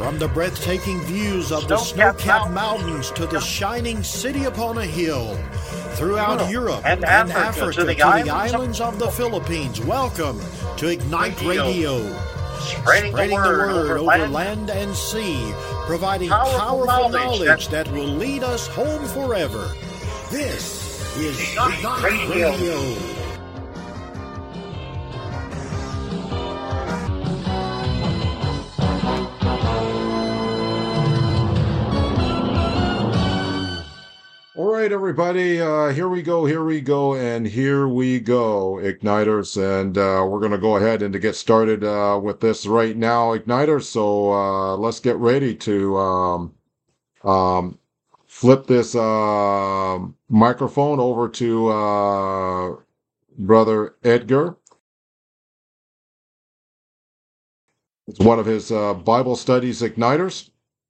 From the breathtaking views of the snow-capped mountains to the shining city upon a hill, throughout Europe and Africa to the islands of the Philippines, welcome to Ignite Radio. Spreading the word over land and sea, providing powerful knowledge that will lead us home forever. This is Ignite Radio. All right, everybody, here we go, and here we go, Igniters, and we're going to go ahead and to get started with this right now, Igniters, so let's get ready to flip this microphone over to Brother Edgar. It's one of his Bible studies Igniters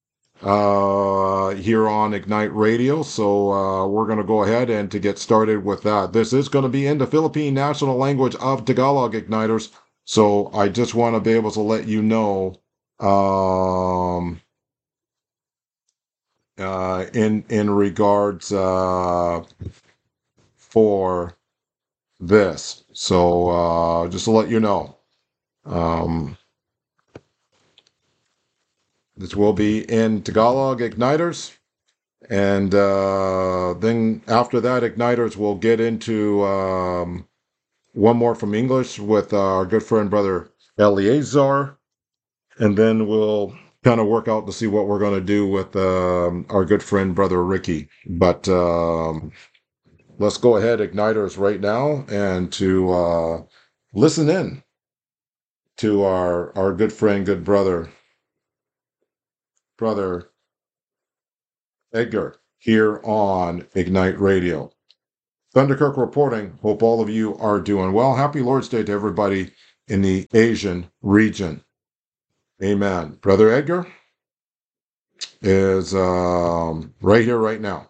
here on Ignite Radio, so we're going to go ahead and to get started with that. This is going to be in the Philippine national language of Tagalog, Igniters, so I just want to be able to let you know in regards for this, so just to let you know, this will be in Tagalog, Igniters, and then after that, Igniters, will get into one more from English with our good friend, Brother Eleazar, and then we'll kind of work out to see what we're going to do with our good friend, Brother Ricky. But let's go ahead, Igniters, right now, and to listen in to our good friend, good brother Edgar here on Ignite Radio. Thunderkirk reporting. Hope all of you are doing well. Happy Lord's Day to everybody in the Asian region. Amen. Brother Edgar is right here, right now.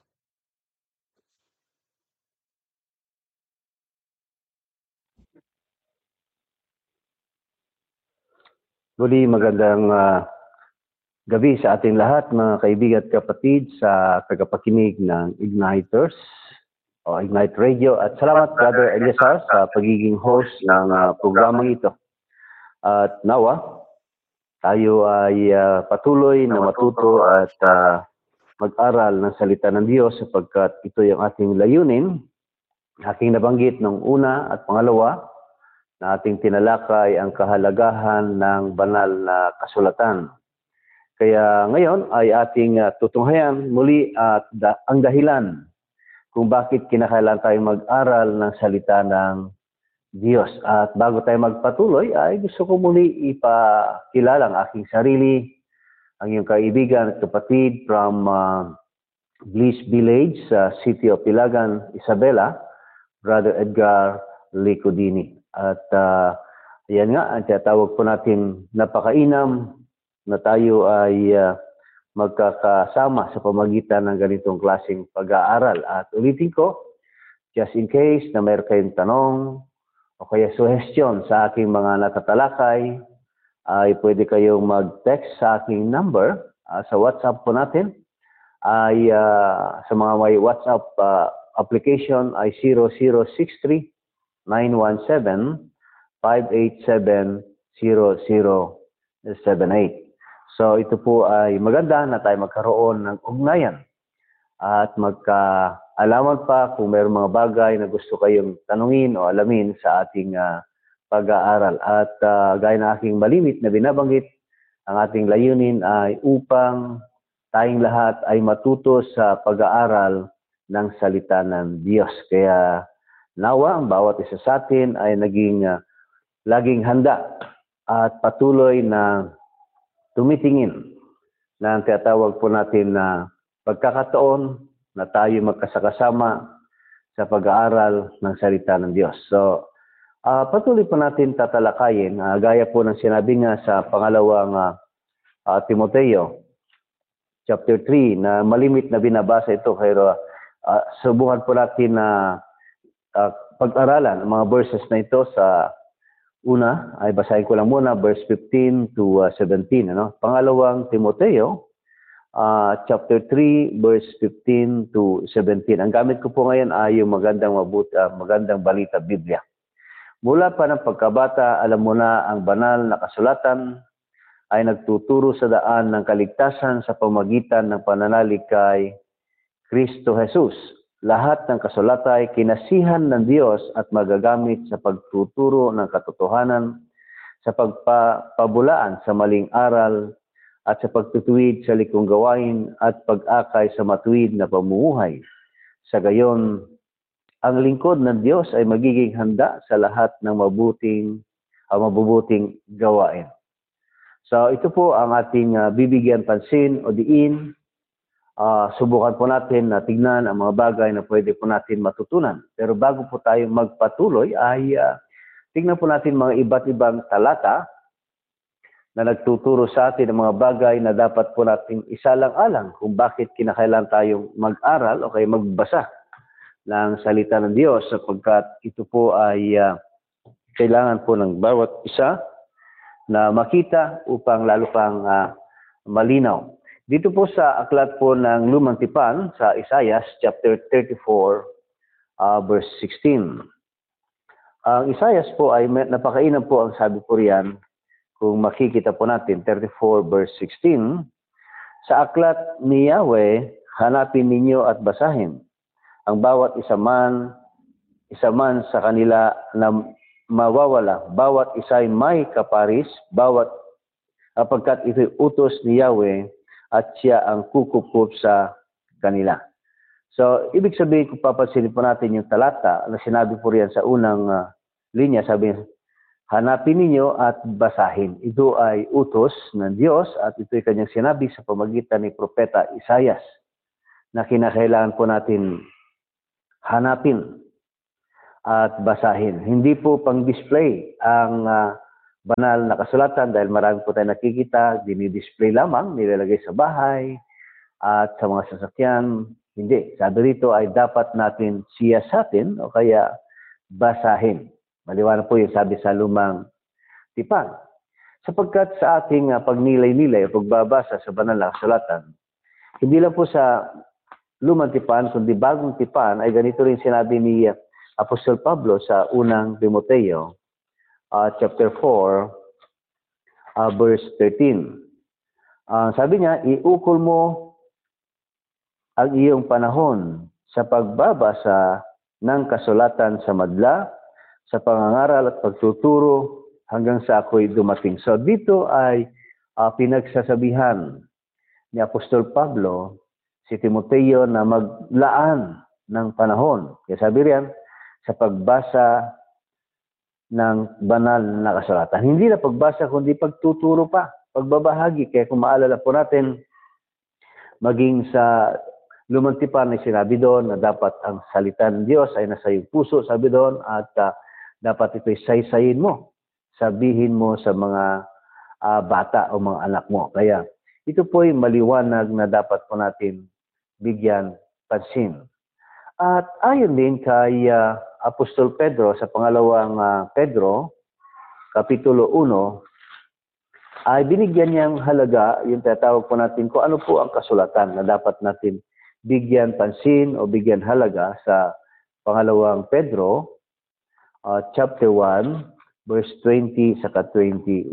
Muli, magandang gabi sa ating lahat, mga kaibigan at kapatid sa tagapakinig ng Igniters o Ignite Radio. At salamat, Brother Eleazar, sa pagiging host ng programang ito. At nawa, tayo ay patuloy na matuto at mag-aral ng salita ng Diyos sapagkat ito yung ating layunin. Aking nabanggit nung una at pangalawa na ating tinalakay ang kahalagahan ng banal na kasulatan. Kaya ngayon ay ating tutunghayan muli at ang dahilan kung bakit kinakailangan tayo mag-aral ng salita ng Diyos. At bago tayo magpatuloy, ay gusto ko muli ipakilala ang aking sarili, ang iyong kaibigan at kapatid from Bliss Village sa City of Ilagan, Isabela, Brother Edgar Licodini. At yan nga, ang tinatawag po natin napakainam na tayo ay magkakasama sa pamagitan ng ganitong klaseng pag-aaral. At ulitin ko, just in case na mayroon kayong tanong o kaya suggestion sa aking mga natatalakay, ay pwede kayong mag-text sa aking number sa WhatsApp po natin. Ay sa mga may WhatsApp application ay 0063-917-587-0078. So ito po ay maganda na tayo magkaroon ng ugnayan at magkaalaman pa kung mayroong mga bagay na gusto kayong tanungin o alamin sa ating pag-aaral. At gaya ng aking malimit na binabanggit, ang ating layunin ay upang tayong lahat ay matuto sa pag-aaral ng salita ng Diyos. Kaya nawa ang bawat isa sa atin ay laging handa at patuloy na tumitingin na ang tinatawag po natin na pagkakataon na tayo magkasakasama sa pag-aaral ng salita ng Diyos. So, patuloy po natin tatalakayin, gaya po ng sinabi nga sa pangalawang Timoteo, chapter 3, na malimit na binabasa ito, pero subukan po natin na pag-aralan ang mga verses na ito sa Una, ay basahin ko lang muna, verse 15 to 17. Pangalawang Timoteo, chapter 3, verse 15 to 17. Ang gamit ko po ngayon ay yung magandang balita Biblia. Mula pa ng pagkabata, alam mo na ang banal na kasulatan ay nagtuturo sa daan ng kaligtasan sa pamagitan ng pananalig kay Kristo Jesus. Lahat ng kasulatan ay kinasihan ng Diyos at magagamit sa pagtuturo ng katotohanan, sa pagpapabulaan sa maling aral, at sa pagtutuwid sa likong gawain at pag-akay sa matuwid na pamumuhay. Sa gayon, ang lingkod ng Diyos ay magiging handa sa lahat ng mabubuting gawain. So ito po ang ating bibigyan pansin o diin. Subukan po natin na tignan ang mga bagay na pwede po natin matutunan. Pero bago po tayo magpatuloy ay tignan po natin mga iba't ibang talata na nagtuturo sa atin ng mga bagay na dapat po natin isalang-alang kung bakit kinakailangan tayong mag-aral o kaya magbasa ng salita ng Diyos, sapagkat ito po ay kailangan po ng bawat isa na makita upang lalo pang malinaw. Dito po sa aklat po ng Lumang Tipan sa Isaiah chapter 34 verse 16. Ang Isaiah po ay napakainam po ang sabi po riyan kung makikita po natin 34 verse 16. Sa aklat ni Yahweh, hanapin ninyo at basahin. Ang bawat isa man sa kanila na mawawala, bawat isa'y may kaparis, pagkat ito'y utos ni Yahweh at siya ang kukup sa kanila. So, ibig sabihin, kung papansinin po natin yung talata na sinabi po riyan sa unang linya, sabi niya, hanapin ninyo at basahin. Ito ay utos ng Diyos at ito'y kanyang sinabi sa pamagitan ni Propeta Isaiah na kinakailangan po natin hanapin at basahin. Hindi po pang-display ang banal na kasulatan dahil marami po tayo nakikita, dinidisplay lamang, nilalagay sa bahay at sa mga sasakyan. Hindi. Sabi rito ay dapat natin siyasatin o kaya basahin. Maliwanag po yung sabi sa Lumang Tipan. Sapagkat sa ating pagnilay-nilay o pagbabasa sa banal na kasulatan, hindi lang po sa Lumang Tipan, kundi Bagong Tipan, ay ganito rin sinabi ni Apostol Pablo sa unang Timoteo, chapter 4, verse 13. Sabi niya, iukol mo ang iyong panahon sa pagbabasa ng kasulatan sa madla, sa pangangaral at pagtuturo hanggang sa ako'y dumating. So dito ay pinagsasabihan ni Apostol Pablo si Timoteo na maglaan ng panahon. Kaya sabi riyan, sa pagbasa ng banal na kasulatan. Hindi na pagbasa, kundi pagtuturo pa, pagbabahagi. Kaya kung maalala po natin, maging sa Lumang Tipan ay sinabi doon na dapat ang salita ng Diyos ay nasa iyong puso, sabi doon, at dapat ito'y saysayin mo. Sabihin mo sa mga bata o mga anak mo. Kaya ito po ay maliwanag na dapat po natin bigyan pansin. At ayon din kay Apostol Pedro sa pangalawang Pedro, Kapitulo 1, ay binigyan niyang halaga, yung tatawag po natin kung ano po ang kasulatan na dapat natin bigyan pansin o bigyan halaga sa pangalawang Pedro, chapter 1, verse 20 saka 21.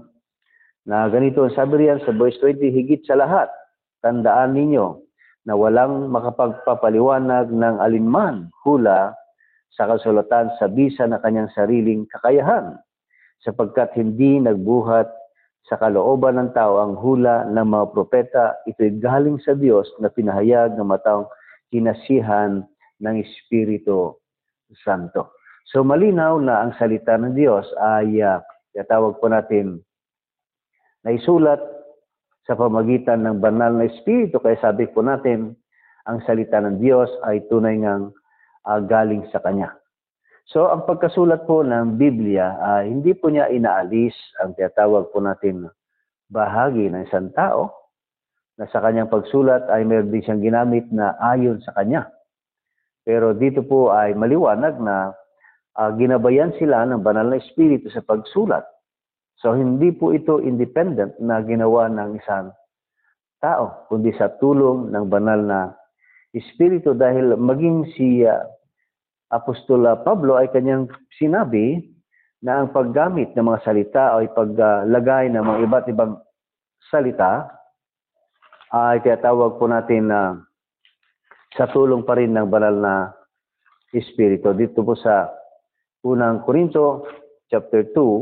Na ganito ang sabi riyan sa verse 20, higit sa lahat, tandaan ninyo na walang makapagpapaliwanag ng alinman hula sa kasulatan sa bisa na kanyang sariling kakayahan, sapagkat hindi nagbuhat sa kalooban ng tao ang hula ng mga propeta. Ito'y galing sa Diyos na pinahayag ng mataong kinasihan ng Espiritu Santo. So malinaw na ang salita ng Diyos ay tawag po natin na isulat sa pamagitan ng banal na Espiritu. Kaya sabi po natin, ang salita ng Diyos ay tunay ngang galing sa Kanya. So, ang pagkasulat po ng Biblia, hindi po niya inaalis ang tinatawag po natin bahagi ng isang tao na sa kanyang pagsulat ay meron din siyang ginamit na ayon sa Kanya. Pero dito po ay maliwanag na ginabayan sila ng banal na espiritu sa pagsulat. So hindi po ito independent na ginawa ng isang tao, kundi sa tulong ng banal na espiritu, dahil maging si Apostol Pablo ay kanyang sinabi na ang paggamit ng mga salita o paglagay ng mga iba't ibang salita ay tinatawag po natin na sa tulong pa rin ng banal na espiritu. Dito po sa unang Korinto chapter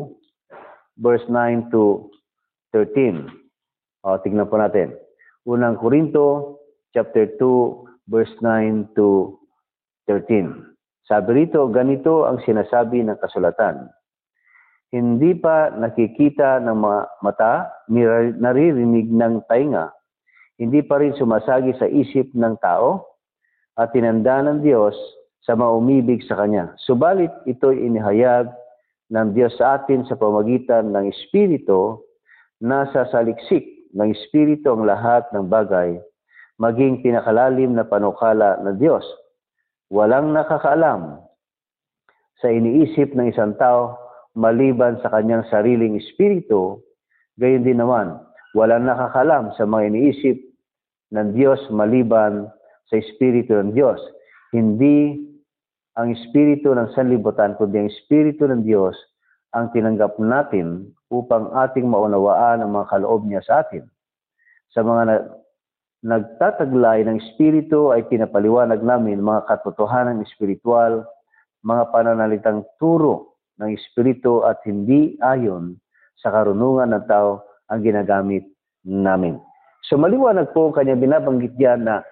2 verse 9 to 13. Tingnan po natin. Unang Korinto chapter 2 verse 9 to 13. Sabi rito, ganito ang sinasabi ng kasulatan. Hindi pa nakikita ng mga mata, naririnig ng tainga, hindi pa rin sumasagi sa isip ng tao, at tinanda ng Diyos sa maumibig sa Kanya. Subalit ito'y inihayag ng Diyos sa atin sa pamagitan ng Espiritu, nasa saliksik ng Espiritu ang lahat ng bagay, maging pinakalalim na panukala ng Diyos. Walang nakakaalam sa iniisip ng isang tao maliban sa kanyang sariling espiritu, gayon din naman, walang nakakaalam sa mga iniisip ng Diyos maliban sa espiritu ng Diyos. Hindi ang espiritu ng sanlibutan, kundi ang espiritu ng Diyos ang tinanggap natin upang ating maunawaan ang mga kaloob niya sa atin. Sa mga nagtataglay ng espiritu ay pinapaliwanag namin mga katotohanan espiritual, mga pananalitang turo ng espiritu at hindi ayon sa karunungan ng tao ang ginagamit namin. So maliwanag po ang kanya binabanggit diyan na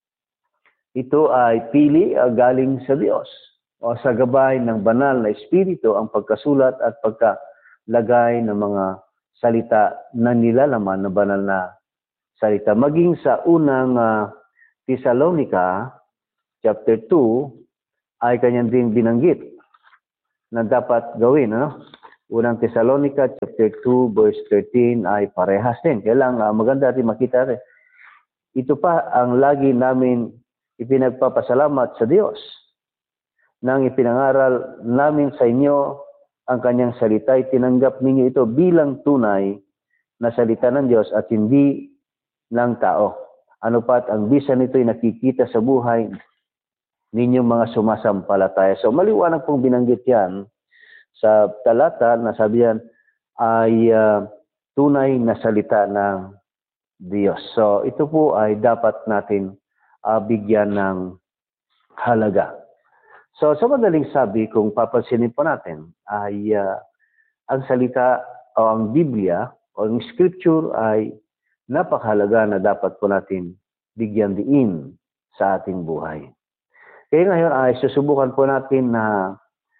ito ay pili galing sa Diyos o sa gabay ng banal na espiritu ang pagkasulat at pagkalagay ng mga salita na nilalaman ng banal na salita. Maging sa unang Thessalonica chapter 2 ay kanyang din binanggit na dapat gawin. Unang Thessalonica chapter 2 verse 13 ay parehas din. Kailangan maganda rin makita rin. Ito pa ang lagi namin ipinagpapasalamat sa Diyos nang ipinangaral namin sa inyo ang kanyang salita, tinanggap ninyo ito bilang tunay na salita ng Diyos at hindi ng tao. Ano pat ang bisa nito ay nakikita sa buhay ninyong mga sumasampalataya. So maliwanag pong binanggit yan sa talata na sabi yan ay tunay na salita ng Diyos. So ito po ay dapat natin bigyan ng halaga. So sa madaling sabi, kung papansinin po natin, ay ang salita o ang Biblia o ang Scripture ay napakahalaga na dapat po natin bigyan diin sa ating buhay. Kaya ngayon ay susubukan po natin na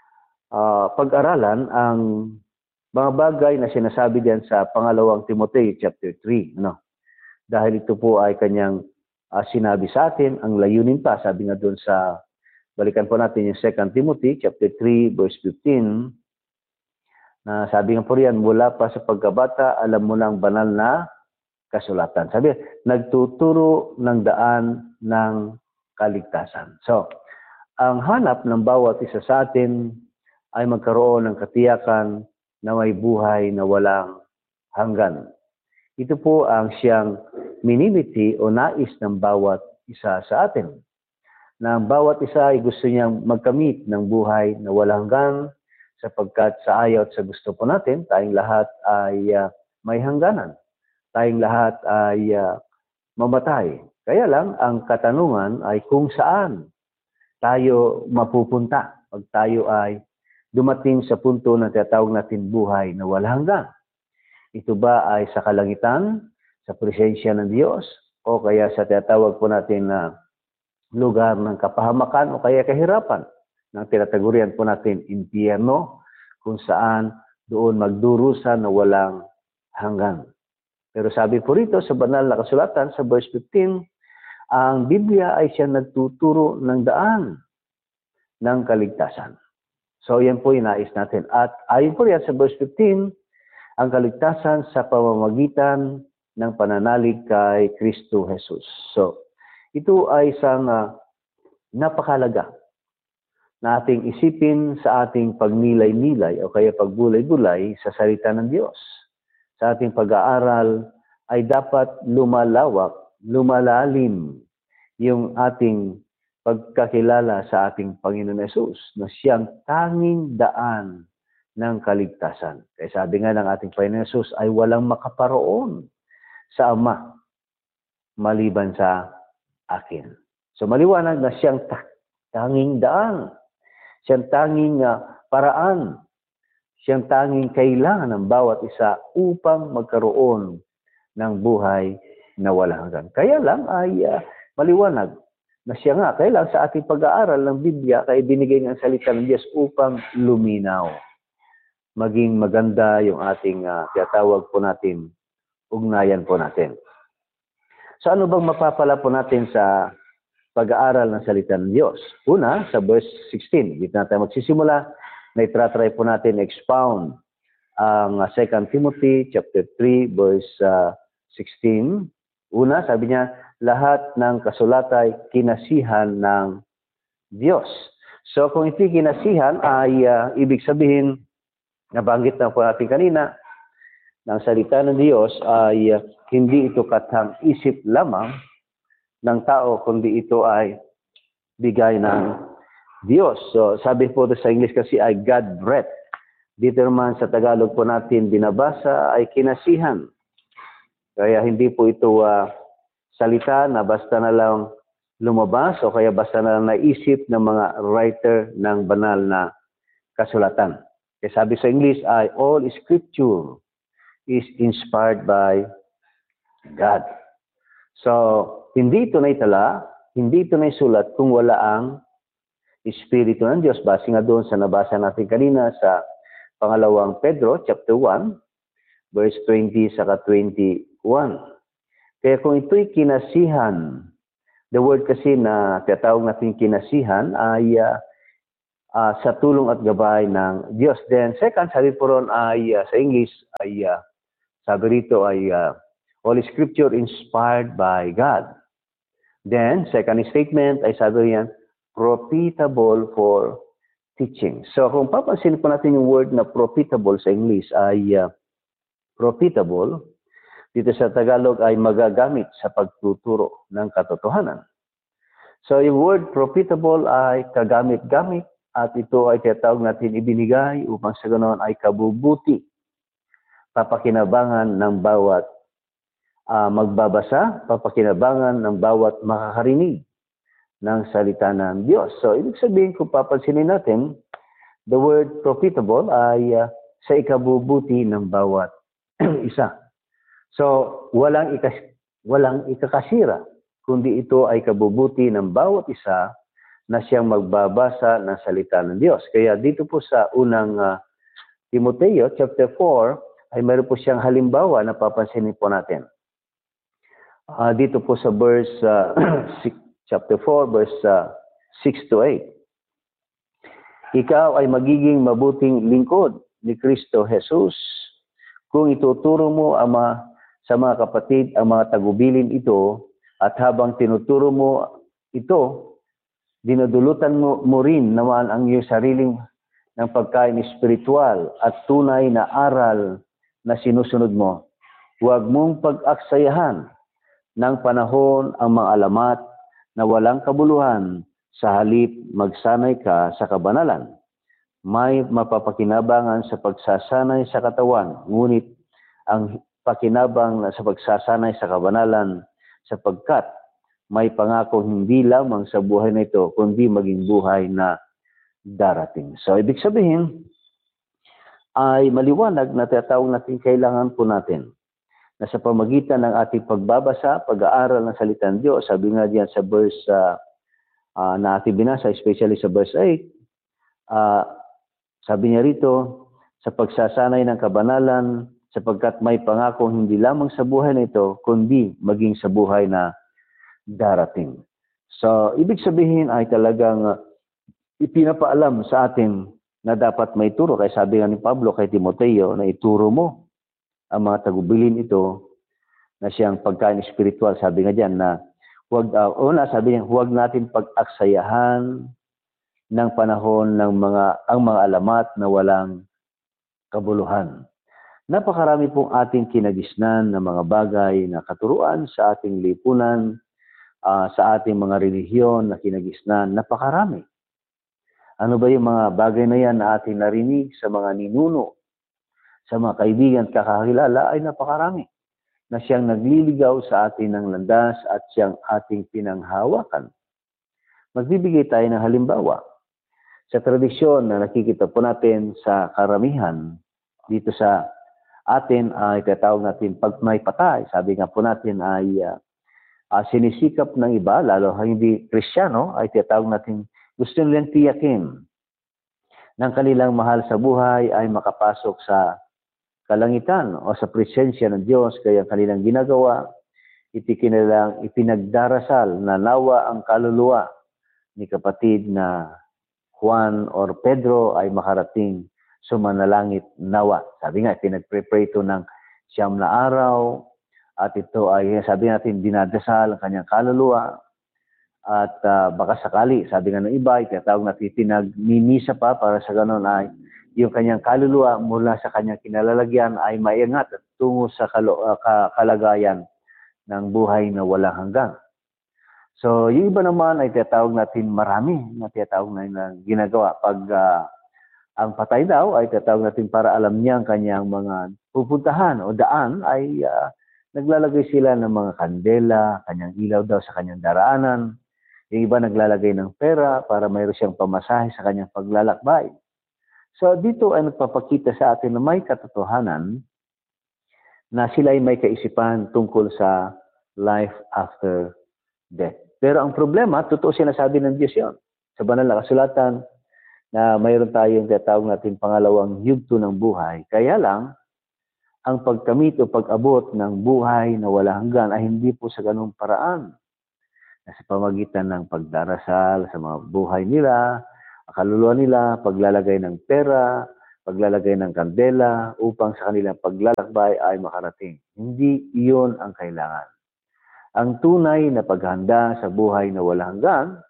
pag-aralan ang mga bagay na sinasabi diyan sa pangalawang Timoteo chapter 3. Dahil ito po ay kanyang sinabi sa atin, ang layunin pa, sabi nga doon sa, balikan po natin yung 2 Timothy chapter 3 verse 15, na sabi nga po riyan, mula pa sa pagkabata, alam mo ng banal na kasulatan. Sabi, nagtuturo ng daan ng kaligtasan. So, ang hanap ng bawat isa sa atin ay magkaroon ng katiyakan na may buhay na walang hanggan. Ito po ang siyang minimiti o nais ng bawat isa sa atin. Na ang bawat isa ay gusto niyang magkamit ng buhay na walang hanggan sapagkat sa ayaw at sa gusto po natin, tayong lahat ay may hangganan. Tayong lahat ay mamatay. Kaya lang, ang katanungan ay kung saan tayo mapupunta pag tayo ay dumating sa punto na tinatawag natin buhay na walang hanggan. Ito ba ay sa kalangitan, sa presensya ng Diyos, o kaya sa tinatawag po natin na lugar ng kapahamakan o kaya kahirapan, ng tinatagurian po natin impyerno, kung saan doon magdurusa na walang hanggan. Pero sabi po rito sa banal na kasulatan sa verse 15, ang Biblia ay siya nagtuturo ng daan ng kaligtasan. So yan po yung nais natin. At ayon po yan sa verse 15, ang kaligtasan sa pamamagitan ng pananalig kay Kristo Jesus. So ito ay isang napakahalaga na ating isipin sa ating pagnilay-nilay o kaya pagbulay-bulay sa salita ng Diyos. Sa ating pag-aaral ay dapat lumalawak, lumalalim yung ating pagkakilala sa ating Panginoon Hesus na siyang tanging daan ng kaligtasan. Kaya sabi nga ng ating Panginoon Hesus ay walang makaparoon sa Ama maliban sa akin. So maliwanag na siyang tanging daan. Siyang tanging paraan. Siyang tanging kailangan ng bawat isa upang magkaroon ng buhay na walang hanggan. Kaya lang ay maliwanag na siya nga, kaya lang sa ating pag-aaral ng Biblia, kaya binigay ng salita ng Diyos upang luminaw. Maging maganda yung ating tinatawag po natin, ugnayan po natin. So ano bang mapapala po natin sa pag-aaral ng salita ng Diyos? Una, sa verse 16. Dito na tayo magsisimula, na itratry po natin expound ang 2 Timothy chapter 3 verse 16. Una, sabi niya, lahat ng kasulatay kinasihan ng Diyos. So kung ito'y kinasihan ay ibig sabihin, nabanggit na po natin kanina, ng salita ng Diyos ay hindi ito kathang isip lamang ng tao, kundi ito ay bigay ng Diyos. So sabi po sa English kasi ay God breath. Dito naman sa Tagalog po natin binabasa ay kinasihan. Kaya hindi po ito salita na basta na lang lumabas o kaya basta na lang naisip ng mga writer ng banal na kasulatan. Kaya sabi sa English ay all scripture is inspired by God. So hindi ito naitala, hindi ito naisulat kung wala ang Espiritu ng Diyos. Base nga doon sa nabasa natin kanina sa pangalawang Pedro, chapter 1, verse 20 saka 21. Kaya kung ito'y kinasihan, the word kasi na tinatawag natin kinasihan ay sa tulong at gabay ng Diyos. Then second, sabi po ron ay sa English ay sabi rito ay all scripture inspired by God. Then second statement ay sabi riyan, profitable for teaching. So kung papansin po natin yung word na profitable sa English ay profitable, dito sa Tagalog ay magagamit sa pagtuturo ng katotohanan. So yung word profitable ay kagamit-gamit at ito ay tinatawag natin ibinigay upang sa ganoon ay kabubuti, papakinabangan ng bawat magbabasa, papakinabangan ng bawat makakarinig ng salita ng Diyos. So, ibig sabihin, kung papansinin natin, the word profitable ay sa ikabubuti ng bawat isa. So, walang ikakasira, kundi ito ay kabubuti ng bawat isa na siyang magbabasa ng salita ng Diyos. Kaya dito po sa unang Timoteo, chapter 4, ay meron po siyang halimbawa na papansinin po natin. Dito po sa verse 6, chapter 4, verse 6 to 8. Ikaw ay magiging mabuting lingkod ni Kristo Jesus kung ituturo mo sa mga kapatid ang mga tagubilin ito at habang tinuturo mo ito, dinudulutan mo rin naman ang iyong sariling ng pagkain espiritual at tunay na aral na sinusunod mo. Huwag mong pag-aksayahan ng panahon ang mga alamat na walang kabuluhan, sa halip magsanay ka sa kabanalan. May mapapakinabangan sa pagsasanay sa katawan, ngunit ang pakinabang sa pagsasanay sa kabanalan sapagkat may pangako hindi lamang sa buhay na ito, kundi maging buhay na darating. So, ibig sabihin, ay maliwanag na tinatawag natin kailangan po natin na sa pamagitan ng ating pagbabasa, pag-aaral ng salita ng Diyos, sabi nga diyan sa verse na ating binasa, especially sa verse 8, sabi niya rito, sa pagsasanay ng kabanalan, sapagkat may pangako hindi lamang sa buhay na ito, kundi maging sa buhay na darating. So, ibig sabihin ay talagang ipinapaalam sa atin na dapat may turo. Kaya sabi nga ni Pablo kay Timoteo na ituro mo ang mga tagubilin ito na siyang pagkain espiritual. Sabi nga diyan na sabi niya, huwag natin pag-aksayahan ng panahon ng ang mga alamat na walang kabuluhan. Napakarami pong ating kinagisnan ng mga bagay na katuruan sa ating lipunan, sa ating mga relihiyon na kinagisnan, napakarami. Ano ba yung mga bagay na yan na ating narinig sa mga ninuno, sa mga kaibigan at kakakilala ay napakarami na siyang nagliligaw sa atin ng landas at siyang ating pinanghawakan. Magbibigay tayo ng halimbawa. Sa tradisyon na nakikita po natin sa karamihan dito sa atin ay tatawag natin pag may patay. Sabi nga po natin ay sinisikap ng iba, lalo hindi Kristiyano, ay tatawag natin gusto nilang tiyakin ng kanilang mahal sa buhay ay makapasok sa kalangitan o sa presensya ng Diyos. Kaya kanilang ginagawa, ipinagdarasal na nawa ang kaluluwa ni kapatid na Juan or Pedro ay makarating sumanalangit nawa. Sabi nga, pinag-pray ito ng 9 na araw at ito ay, sabi natin, dinadasal ang kanyang kaluluwa at baka sakali, sabi nga ng iba, itatawag natin pinagmimisa pa para sa ganon ay yung kanyang kaluluwa mula sa kanyang kinalalagyan ay maiangat at tungo sa kalagayan ng buhay na walang hanggan. So, yung iba naman ay tinatawag natin marami na tinatawag na ginagawa. Pag ang patay daw ay tinatawag natin para alam niya ang kanyang mga pupuntahan o daan ay naglalagay sila ng mga kandela, kanyang ilaw daw sa kanyang daraanan. Yung iba naglalagay ng pera para mayroon siyang pamasahe sa kanyang paglalakbay. So, dito ay nagpapakita sa atin na may katotohanan na sila ay may kaisipan tungkol sa life after death. Pero ang problema, totoo sinasabi ng Diyos yun. Sa banal na kasulatan na mayroon tayong tinatawag natin pangalawang yugto ng buhay. Kaya lang, ang pagkamit o pag-abot ng buhay na wala hanggan ay hindi po sa ganung paraan. Sa pamagitan ng pagdarasal sa mga buhay nila, kaluluwa nila, paglalagay ng pera, paglalagay ng kandela upang sa kanilang paglalakbay ay makarating. Hindi iyon ang kailangan. Ang tunay na paghanda sa buhay na walang hanggan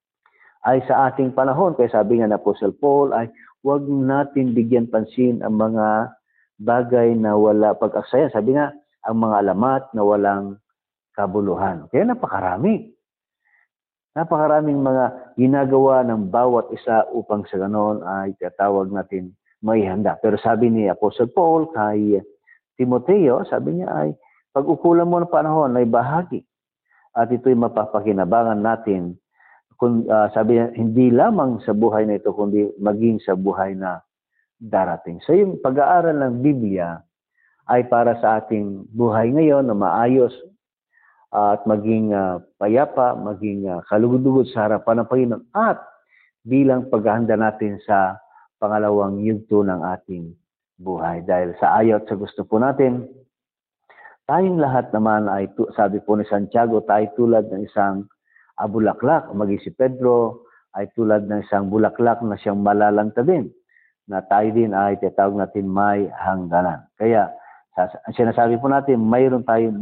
ay sa ating panahon. Kaya sabi nga ng Apostle Paul ay huwag natin bigyan pansin ang mga bagay na wala pag-aksaya. Sabi nga, ang mga alamat na walang kabuluhan. Kaya napakarami. Napakaraming mga ginagawa ng bawat isa upang sa ganon ay tatawag natin may handa. Pero sabi ni Apostle Paul kay Timoteo, sabi niya ay pag-ukulan mo ng panahon ay bahagi. At ito'y mapapakinabangan natin. Sabi niya, hindi lamang sa buhay na ito, kundi maging sa buhay na darating. So yung pag-aaral ng Biblia ay para sa ating buhay ngayon na maayos at maging payapa, maging kalugod-lugod sa harapan ng Panginoon at bilang paghahanda natin sa pangalawang yugto ng ating buhay. Dahil sa ayaw at sa gusto po natin, tayong lahat naman ay, sabi po ni Santiago, tayo tulad ng isang bulaklak. Maging si Pedro ay tulad ng isang bulaklak na siyang malalanta din. Na tayo din ay tinatawag natin may hangganan. Kaya, sinasabi po natin, mayroon tayong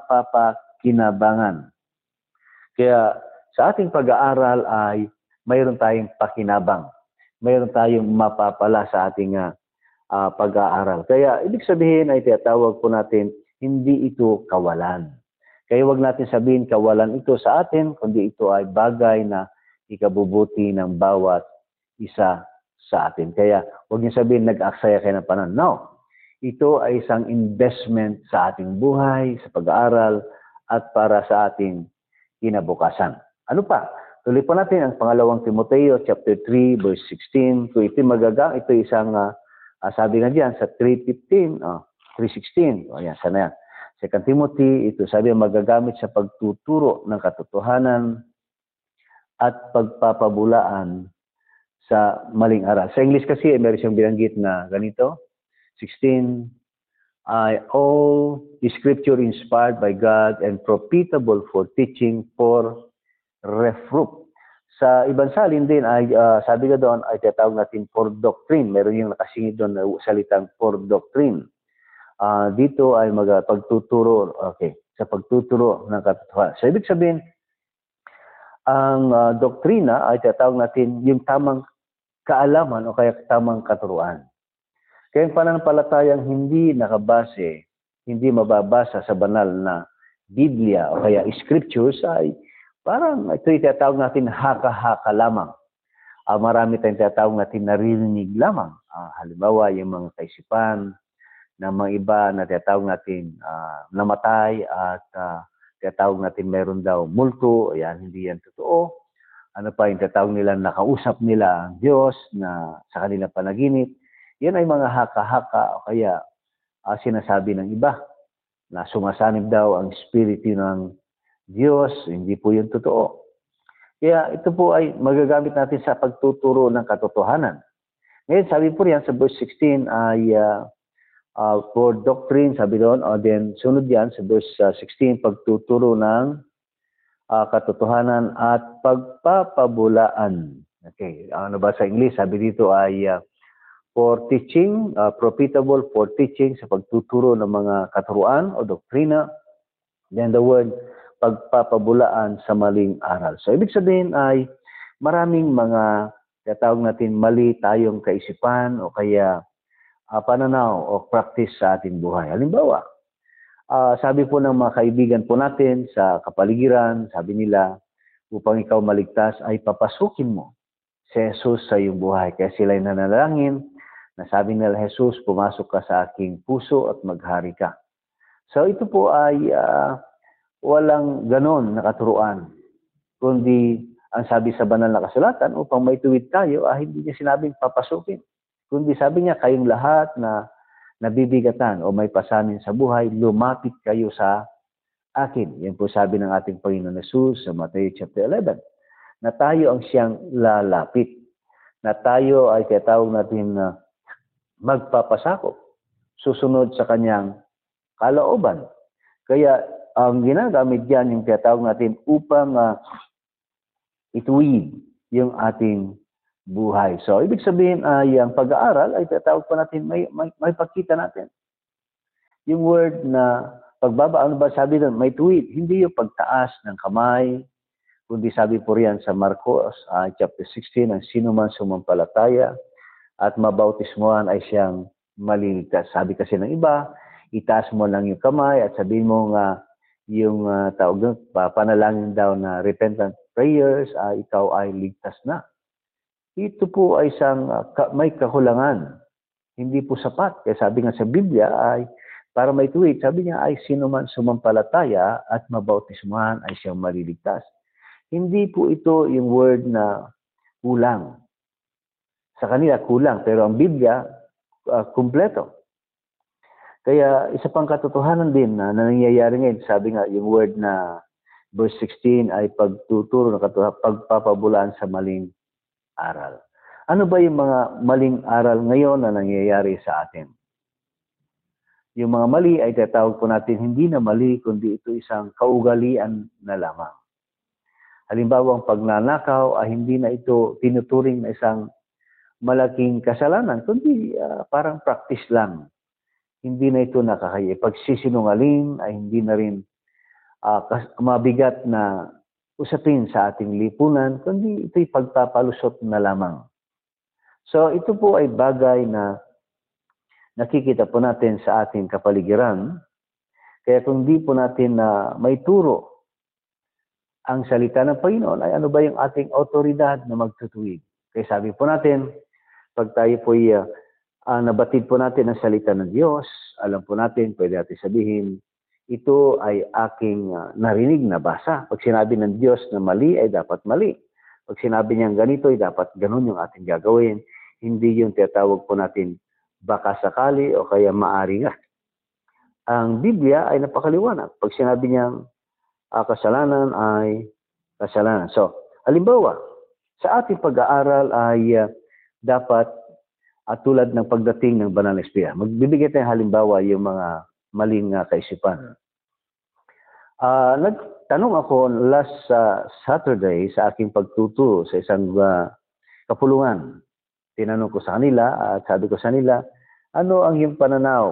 mapapakinabangan. Kaya sa ating pag-aaral ay mayroon tayong pakinabang. Mayroon tayong mapapala sa ating pag-aaral. Kaya ibig sabihin ay tinatawag po natin, hindi ito kawalan. Kaya wag natin sabihin kawalan ito sa atin, kundi ito ay bagay na ikabubuti ng bawat isa sa atin. Kaya wag niyo sabihin nag-aksaya kayo ng panahon. No. Ito ay isang investment sa ating buhay, sa pag-aaral, at para sa ating kinabukasan. Ano pa? Tuloy pa natin ang pangalawang Timoteo chapter 3 verse 16. Kung ito magagang, ito isang sabi nga diyan sa 3:15, 3:16. O yan, sana yan. 2 Timothy, ito sabi magagamit sa pagtuturo ng katotohanan at pagpapabulaan sa maling aral. Sa English kasi, meron siyang binanggit na ganito, 16, all the scripture inspired by God and profitable for teaching, for reproof. Sa ibang salin din, ay sabi ka doon, ay tatawag natin for doctrine. Meron yung nakasingit doon na salitang for doctrine. Dito ay pagtuturo, okay, sa pagtuturo ng katotohanan. So, ibig sabihin, Ang doktrina ay tinatawag natin yung tamang kaalaman o kaya tamang katuruan. Kaya yung pananampalatayang hindi nakabase, hindi mababasa sa banal na Biblia o kaya scriptures ay parang ito yung tinatawag natin haka-haka lamang. Marami tayong tinatawag natin naririnig lamang. Halimbawa, yung mga kaisipan na mga iba na tinatawag natin namatay at tinatawag natin meron daw multo. Ayan, hindi yan totoo. Ano pa yung tinatawag nila, nakausap nila ang Diyos na sa kanilang panaginip. Yan ay mga haka-haka o kaya sinasabi ng iba na sumasanib daw ang espiritu ng Diyos. Hindi po yun totoo. Kaya ito po ay magagamit natin sa pagtuturo ng katotohanan. Ngayon, sabi po riyan sa verse 16 ay for doctrine, sabi doon, o then sunod yan sa verse 16, pagtuturo ng katotohanan at pagpapabulaan. Okay, ano ba sa English? Sabi dito ay for teaching, profitable for teaching, sa pagtuturo ng mga katuruan o doktrina. Then the word pagpapabulaan sa maling aral. So, ibig sabihin ay maraming mga tinatawag natin mali tayong kaisipan o kaya pananaw o practice sa ating buhay. Halimbawa, sabi po ng mga kaibigan po natin sa kapaligiran, sabi nila, upang ikaw maligtas ay papasukin mo si Jesus sa iyong buhay. Kaya sila ay nanalangin na sabi nila, Jesus, pumasok ka sa aking puso at maghari ka. So, ito po ay walang ganon na katuruan, kundi ang sabi sa banal na kasulatan, upang may tuwid tayo, hindi niya sinabing papasukin. Kundi sabi niya, kayong lahat na nabibigatan o may pasanin sa buhay, lumapit kayo sa akin. Yan po sabi ng ating Panginoon Jesus sa Matthew chapter 11, na tayo ang siyang lalapit, na tayo ay tinatawag natin na magpapasakop, susunod sa kanyang kalooban. Kaya ang ginagamit dyan yung tinatawag natin upang ituwid yung ating buhay. So, ibig sabihin ay ang pag-aaral ay tinatawag pa natin, may pagkita natin. Yung word na pagbaba, ano ba sabi doon? May tuwid. Hindi yung pagtaas ng kamay, kundi sabi po riyan sa Marcos chapter 16, ang sino man sumampalataya at mabautismuhan ay siyang maliligtas. Sabi kasi ng iba, itaas mo lang yung kamay at sabihin mo nga yung tawag doon, panalangin daw na repentant prayers, ikaw ay ligtas na. Ito po ay isang may kakulangan. Hindi po sapat. Kaya sabi nga sa Biblia ay para may tuwid, sabi niya ay sino man sumampalataya at mabautismuhan ay siyang maliligtas. Hindi po ito yung word na kulang. Sa kanila kulang, pero ang Biblia kumpleto. Kaya isa pang katotohanan din na nangyayari ngayon, sabi nga yung word na verse 16 ay pagtuturo ng katotohanan, pagpapabulaan sa maling aral. Ano ba yung mga maling aral ngayon na nangyayari sa atin? Yung mga mali ay tatawag po natin hindi na mali, kundi ito isang kaugalian na lamang. Halimbawa, ang pagnanakaw ay hindi na ito tinuturing na isang malaking kasalanan, kundi parang practice lang. Hindi na ito nakakaya. Pagsisinungaling ay hindi na rin mabigat na usapin sa ating lipunan, kundi ito'y pagpapalusot na lamang. So ito po ay bagay na nakikita po natin sa ating kapaligiran. Kaya kung di po natin may turo ang salita ng Panginoon, ay ano ba yung ating autoridad na magtutuwid? Kaya sabi po natin, pag tayo po nabatid po natin ang salita ng Diyos, alam po natin, pwede natin sabihin, ito ay aking narinig na basa. Pag sinabi ng Diyos na mali, ay dapat mali. Pag sinabi niyang ganito, ay dapat ganun yung ating gagawin. Hindi yung tinatawag po natin baka sakali o kaya maari nga. Ang Biblia ay napakaliwanag. Pag sinabi niyang kasalanan ay kasalanan. So, halimbawa, sa ating pag-aaral ay dapat tulad ng pagdating ng Banal na Espiritu. Magbibigay tayong halimbawa yung mga maling kaisipan. Nagtanong ako last Saturday sa aking pagtuturo sa isang kapulungan. Tinanong ko sa kanila at sabi ko sa kanila, ano ang iyong pananaw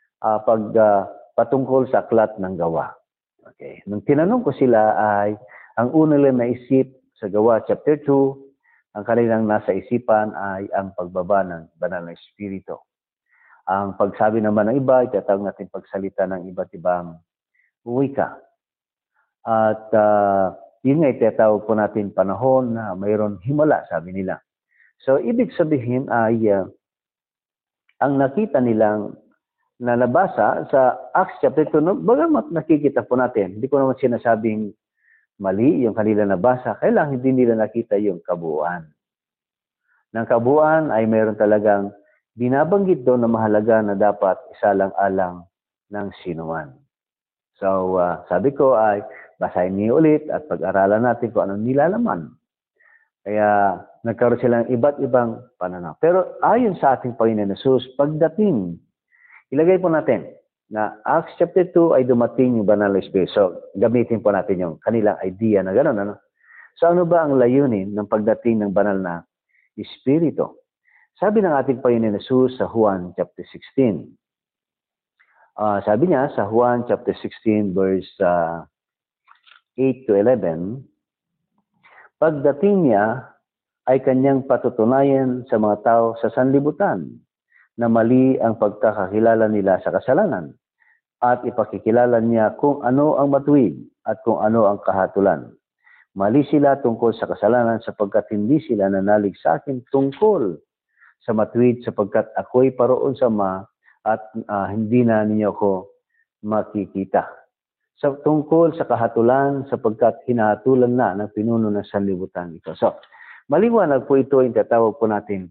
patungkol sa aklat ng gawa? Okay. Nung tinanong ko sila ay, Ang una nilang naisip sa Gawa chapter 2, ang kanilang nasa isipan ay ang pagbaba ng banal na Espiritu. Ang pagsabi naman ng iba, itatawag natin pagsalita ng iba't ibang wika. At yun nga, itatawag po natin panahon na mayroon himala, sabi nila. So, ibig sabihin ay ang nakita nilang na nabasa sa Acts chapter 2, bagamat nakikita po natin, hindi ko naman sinasabing mali yung kanila nabasa, kailangan hindi nila nakita yung kabuuan. Ng kabuuan ay mayroon talagang binabanggit doon na mahalaga na dapat isalang-alang ng sinuman. So, sabi ko ay basahin niyo ulit at pag-aralan natin kung anong nilalaman. Kaya nagkaroon sila ng iba't ibang pananaw. Pero ayon sa ating Panginoon Jesus, pagdating, ilagay po natin na Acts chapter 2 ay dumating yung banal na Espiritu. So, gamitin po natin yung kanilang idea na gano'n. Ano? So, ano ba ang layunin ng pagdating ng banal na Espiritu? Sabi ng ating Panginoon Jesus sa Juan chapter 16. Sabi niya sa Juan chapter 16 verse 8 to 11, pagdating niya ay kanyang patutunayan sa mga tao sa sanlibutan na mali ang pagkakakilala nila sa kasalanan at ipakikilala niya kung ano ang matuwid at kung ano ang kahatulan. Mali sila tungkol sa kasalanan sapagkat hindi sila nanalig sa akin tungkol sa matuwid sapagkat ako'y paroon sa Ama at hindi na ninyo ko makikita. So, tungkol sa kahatulan sapagkat hinahatulan na ng pinuno ng sanlibutan ito. So, maliwanag po ito, yung tatawag po natin.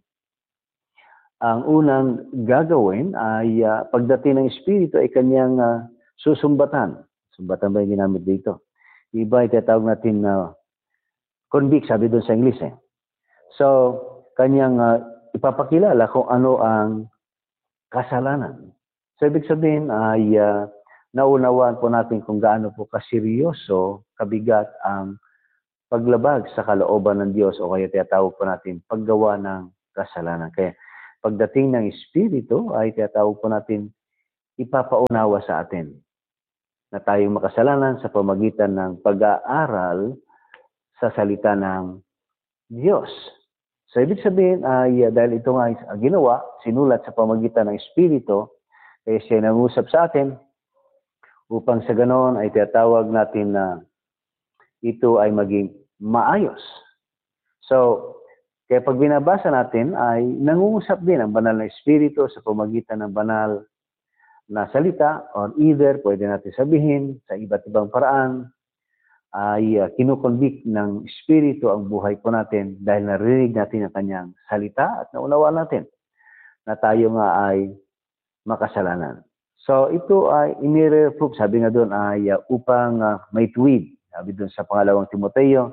Ang unang gagawin ay pagdating ng Espiritu ay kanyang susumbatan. Sumbatan ba yung ginamit dito? Iba ay tatawag natin na convict, sabi doon sa English. So, kanyang ipapakilala kung ano ang kasalanan. So, ibig sabihin ay naunawaan po natin kung gaano po kaseryoso, kabigat ang paglabag sa kalooban ng Diyos o kaya tinatawag po natin paggawa ng kasalanan. Kaya pagdating ng Espiritu ay tinatawag po natin ipapaunawa sa atin na tayong makasalanan sa pamagitan ng pag-aaral sa salita ng Diyos. So, ibig sabihin ay dahil ito nga ginawa, sinulat sa pamagitan ng Espiritu, kaya siya nangusap sa atin, upang sa ganon ay tinatawag natin na ito ay maging maayos. So, kaya pag binabasa natin ay nangungusap din ang banal na Espiritu sa pamagitan ng banal na salita or either, pwede natin sabihin, sa iba't ibang paraan, ay kinukonvict ng Espiritu ang buhay po natin dahil narinig natin ang kanyang salita at naunawaan natin na tayo nga ay makasalanan. So, ito ay inire-proof, sabi nga doon ay upang may tuwid. Sabi doon sa pangalawang Timoteo,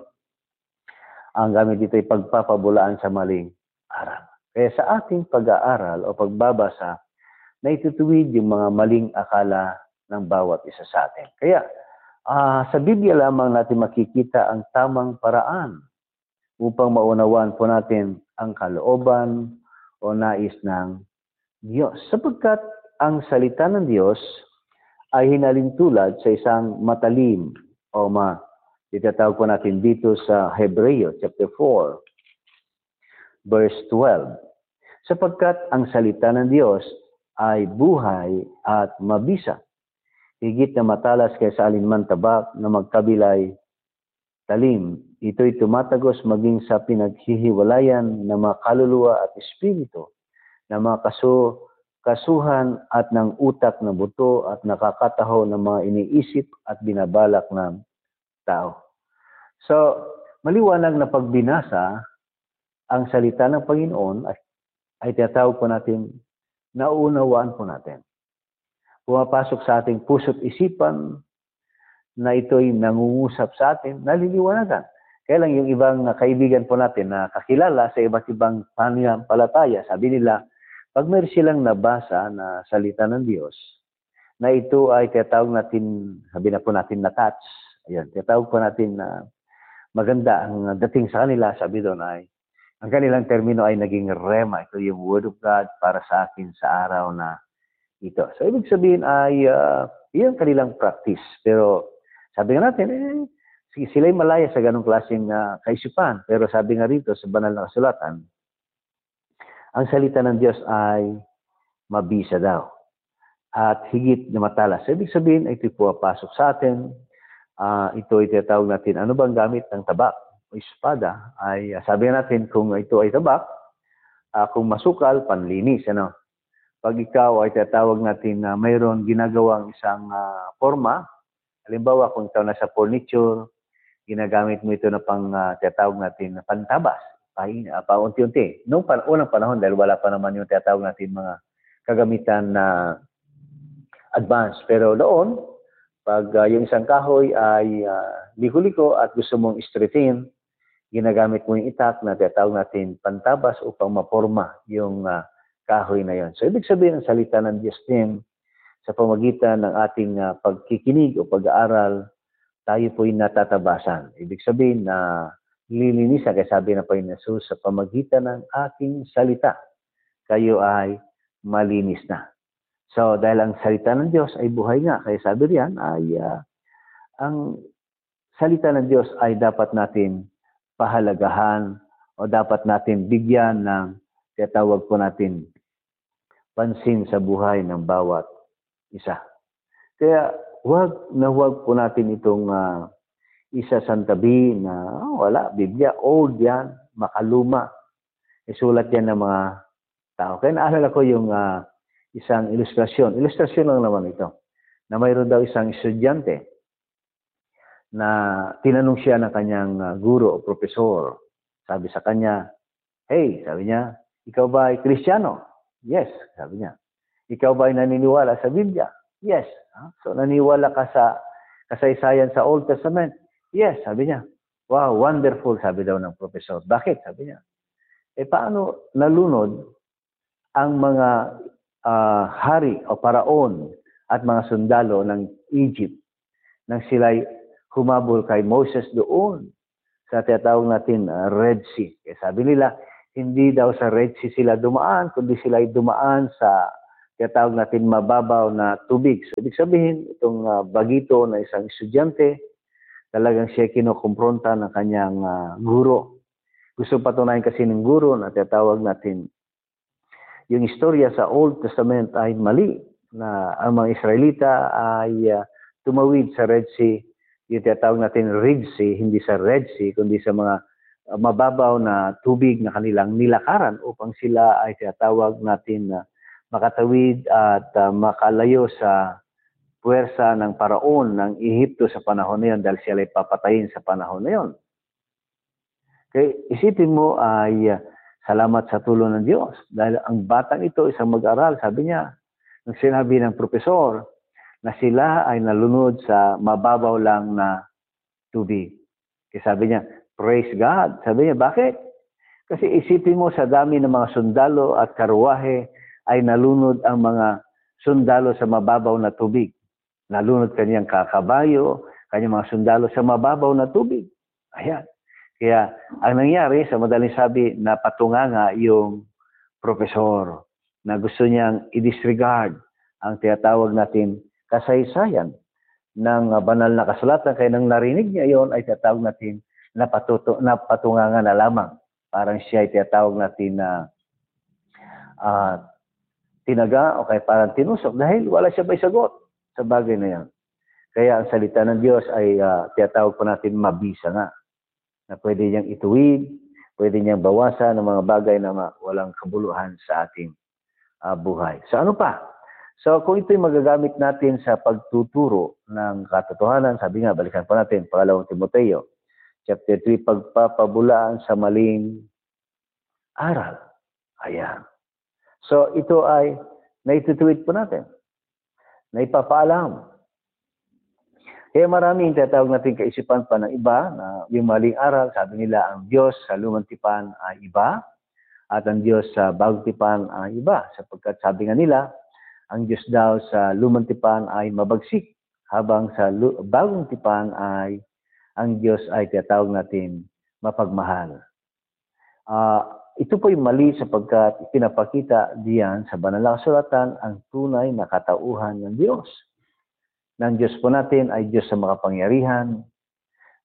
ang gamit dito ay pagpapabulaan sa maling aral. Kaya sa ating pag-aaral o pagbabasa, naitutuwid yung mga maling akala ng bawat isa sa atin. Kaya, sa Biblia lamang natin makikita ang tamang paraan upang maunawaan po natin ang kalooban o nais ng Diyos. Sapagkat ang salita ng Diyos ay hinalintulad sa isang matalim o itatawag po natin dito sa Hebreo chapter 4 verse 12. Sapagkat ang salita ng Diyos ay buhay at mabisa, higit na matalas kaysa alinman tabak na magkabilay talim. Ito'y tumatagos maging sa pinaghihiwalayan ng mga kaluluwa at espiritu, ng mga kasuhan at ng utak na buto at nakakataho ng mga iniisip at binabalak ng tao. So, maliwanag na pagbinasa ang salita ng Panginoon ay tinatawag po natin, naunawaan po natin. Pumapasok sa ating puso't isipan na ito'y nangungusap sa atin, naliliwanagan. Kaya lang yung ibang kaibigan po natin na kakilala sa iba't ibang pananampalataya, sabi nila, pag meron silang nabasa na salita ng Diyos, na ito ay tinatawag natin, sabi na po natin na touch, ayan, tinatawag po natin na maganda ang dating sa kanila, sabi doon ay, ang kanilang termino ay naging rema, ito yung Word of God para sa akin sa araw na ito. So, ibig sabihin ay, iyon kanilang practice. Pero, sabi nga natin, sila'y malaya sa ganong klaseng kaisipan. Pero sabi nga rito sa banal na kasulatan, ang salita ng Diyos ay mabisa daw at higit na matalas. Ibig sabihin, ito po pasok sa atin. Ito ay tinatawag natin, ano bang gamit ng tabak o espada? Ay sabi natin, kung ito ay tabak, kung masukal, panlinis. Ano? Pag ikaw ay tinatawag natin na mayroon ginagawang isang forma, halimbawa kung ikaw nasa furniture, ginagamit mo ito na pang tinatawag natin na pantabas, paunti-unti. Noong unang panahon, dahil wala pa naman yung tinatawag natin mga kagamitan na advance. Pero noon, pag yung isang kahoy ay liko-liko at gusto mong straighten, ginagamit mo yung itak na tinatawag natin pantabas upang maporma yung kahoy na yon. So, ibig sabihin ang salita ng Diyos din sa pamagitan ng ating pagkikinig o pag-aaral, tayo po'y natatabasan. Ibig sabihin na lilinisan, kaya sabi na po ni Jesus, sa pamagitan ng aking salita, kayo ay malinis na. So, dahil ang salita ng Diyos ay buhay nga, kaya sabi riyan ay ang salita ng Diyos ay dapat natin pahalagahan o dapat natin bigyan ng tinatawag po natin pansin sa buhay ng bawat isa. Kaya huwag po natin itong isa santabi na wala, Biblia, old yan, makaluma. Isulat yan ng mga tao. Kaya naalala ko yung isang ilustrasyon. Ilustrasyon lang naman ito. Na mayroon daw isang estudyante na tinanong siya ng kanyang guro o profesor. Sabi sa kanya, hey, sabi niya, ikaw ba ay Kristiyano? Yes, sabi niya. Ikaw ba ay naniniwala sa Biblia? Yes. So, naniniwala ka sa kasaysayan sa Old Testament? Yes, sabi niya. Wow, wonderful, sabi daw ng profesor. Bakit? Sabi niya. Paano nalunod ang mga hari o paraon at mga sundalo ng Egypt nang sila'y humabol kay Moses doon sa tinatawag natin Red Sea? Kaya sabi nila, hindi daw sa Red Sea sila dumaan, kundi sila'y dumaan sa tinatawag natin mababaw na tubig. So, ibig sabihin, itong bagito na isang estudyante, talagang siya kinukumpronta ng kanyang guro. Gusto patunayan kasi ng guro na tinatawag natin yung istorya sa Old Testament ay mali, na ang mga Israelita ay tumawid sa Red Sea, yung tinatawag natin Red Sea, hindi sa Red Sea, kundi sa mga mababaw na tubig na kanilang nilakaran upang sila ay tinatawag natin na makatawid at makalayo sa puwersa ng paraon ng Ehipto sa panahon na yun dahil sila ay papatayin sa panahon na yun. Kaya isipin mo ay salamat sa tulong ng Diyos. Dahil ang batang ito, isang mag-aral, sabi niya, nang sinabi ng profesor, na sila ay nalunod sa mababaw lang na tubig. Kaya sabi niya, praise God. Sabi niya, bakit? Kasi isipin mo sa dami ng mga sundalo at karuwahe ay nalunod ang mga sundalo sa mababaw na tubig. Nalunod kanyang kakabayo, kanyang mga sundalo sa mababaw na tubig. Ayan. Kaya ang nangyari, sa madaling sabi, napatunganga yung profesor na gusto niyang i-disregard ang tinatawag natin kasaysayan ng banal na kasulatan. Kaya nang narinig niya yon ay tinatawag natin napatunganga na lamang. Parang siya ay tinatawag natin na tinaga o kaya parang tinusok dahil wala siya may sagot sa bagay na yan. Kaya ang salita ng Diyos ay tinatawag po natin mabisa nga, na pwede niyang ituwid, pwede niyang bawasan ng mga bagay na walang kabuluhan sa ating buhay. So ano pa? So kung ito'y magagamit natin sa pagtuturo ng katotohanan, sabi nga, balikan pa natin, 2 Timoteo, chapter 3, pagpapabulaan sa maling aral. Ayan. So ito ay naitutuwid po natin, naipapaalam. Kaya maraming tatawag natin kaisipan pa ng iba na yung maling aral, sabi nila ang Diyos sa lumang tipan ay iba at ang Diyos sa bagong tipan ay iba. Sapagkat sabi nga nila, ang Diyos daw sa lumang tipan ay mabagsik, habang sa bagong tipan ay ang Diyos ay tatawag natin mapagmahal. Ito po yung mali sapagkat pinapakita diyan sa banal na kasulatan ang tunay na katauhan ng Diyos. Ng Diyos po natin ay Diyos sa makapangyarihan,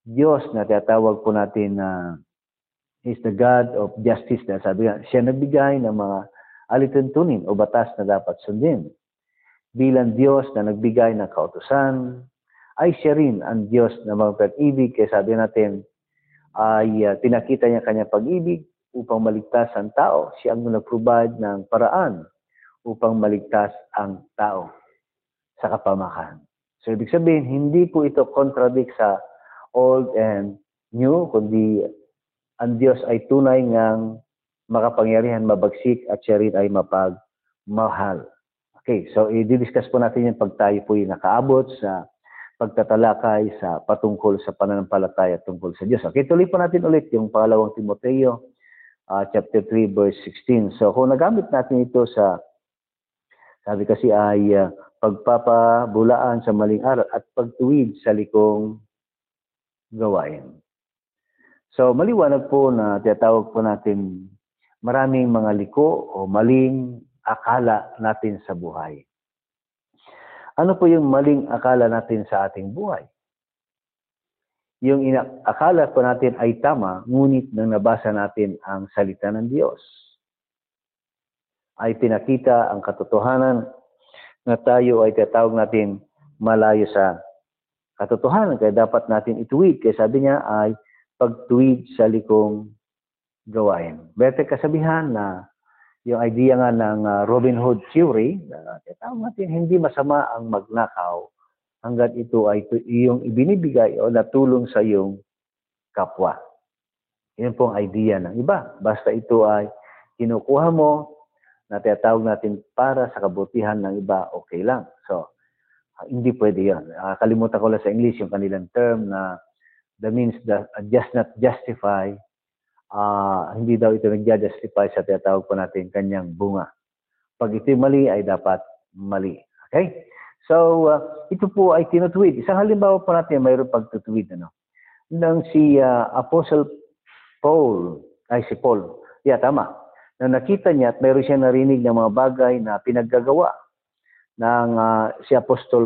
Diyos na tinatawag po natin na is the God of justice. Na sabi nga, siya nagbigay ng mga alituntunin o batas na dapat sundin. Bilang Diyos na nagbigay ng kautusan, ay siya rin ang Diyos na magpag-ibig. Kaya sabi natin, ay pinakita niya kanyang pag-ibig upang maligtas ang tao. Siya ang nag-provide ng paraan upang maligtas ang tao sa kapamakan. So, ibig sabihin, hindi po ito contradict sa old and new, kundi ang Diyos ay tunay ngang makapangyarihan, mabagsik, at siya rin ay mapagmahal. Okay, so i-discuss po natin yan pag tayo po yung nakaabot sa pagtatalakay sa patungkol sa pananampalataya tungkol sa Diyos. Okay, tuloy po natin ulit yung pangalawang Timoteo, chapter 3, verse 16. So, kung nagamit natin ito sa, sabi kasi ay pagpapabulaan sa maling aral at pagtuwid sa likong gawain. So, maliwanag po na tinatawag po natin maraming mga liko o maling akala natin sa buhay. Ano po yung maling akala natin sa ating buhay? Yung akala po natin ay tama, ngunit nang nabasa natin ang salita ng Diyos, ay pinakita ang katotohanan na tayo ay tinatawag natin malayo sa katotohanan. Kaya dapat natin ituwid. Kaya sabi niya ay pagtuwid sa likong gawain. Berte kasabihan na yung idea nga ng Robin Hood theory, tinatawag natin hindi masama ang magnakaw hanggat ito ay iyong ibinibigay o natulong sa iyong kapwa. Yan po ang idea ng iba. Basta ito ay kinukuha mo na tinatawag natin para sa kabutihan ng iba, okay lang. So, hindi pwede yan. Kalimutan ko lang sa English yung kanilang term na the means that just not justify, hindi daw ito nag-justify sa tinatawag po natin kanyang bunga. Pag ito'y mali, ay dapat mali. Okay? So, ito po ay tinutuwid. Isang halimbawa po natin, mayroon pagtutuwid. Nang si Apostle Paul, si Paul, tama. Nang nakita niya at mayroon siya narinig ng mga bagay na pinaggagawa ng si Apostol